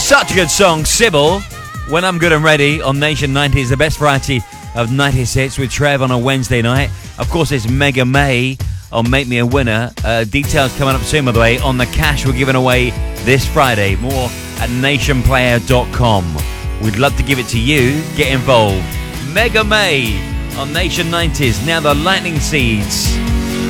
Such a good song, Sybil. When I'm Good and Ready on Nation 90s, the best variety of 90s hits with Trev on a Wednesday night. Of course, it's Mega May on Make Me a Winner. Details coming up soon, by the way, on the cash we're giving away this Friday. More at nationplayer.com. We'd love to give it to you. Get involved. Mega May on Nation 90s. Now the Lightning Seeds.